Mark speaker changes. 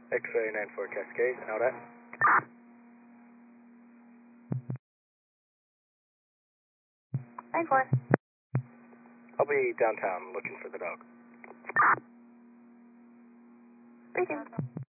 Speaker 1: X-ray 94 Cascade, out at. I'll be downtown looking for the dog.
Speaker 2: Speaking.